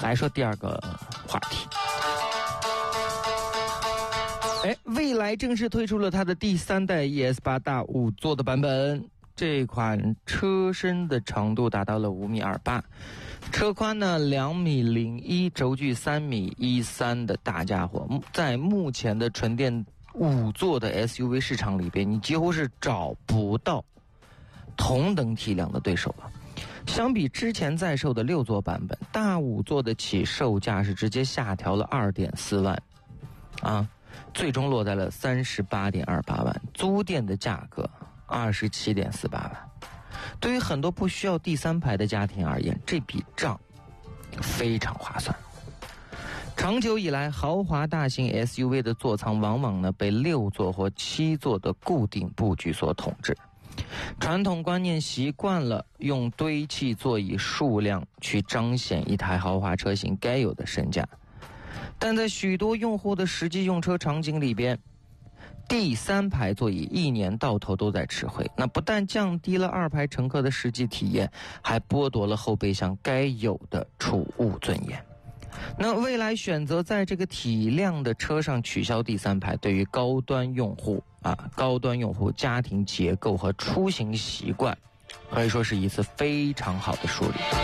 来说第二个话题。蔚来正式推出了它的第3代 ES8 大5座的版本。这款车身的长度达到了5.28米，车宽呢2.01米，轴距3.13米的大家伙，在目前的纯电5座的 SUV 市场里边，你几乎是找不到同等体量的对手了。相比之前在售的6座版本，大5座的起售价是直接下调了2.4万啊，最终落在了38.28万，租店的价格27.48万。对于很多不需要第3排的家庭而言，这笔账非常划算。长久以来，豪华大型 SUV 的座舱往往呢被6座或7座的固定布局所统治。传统观念习惯了用堆砌座椅数量去彰显一台豪华车型该有的身价，但在许多用户的实际用车场景里边，第3排座椅一年到头都在吃灰，那不但降低了2排乘客的实际体验，还剥夺了后备箱该有的储物尊严。那蔚来选择在这个体量的车上取消第3排，对于高端用户家庭结构和出行习惯可以说是一次非常好的梳理。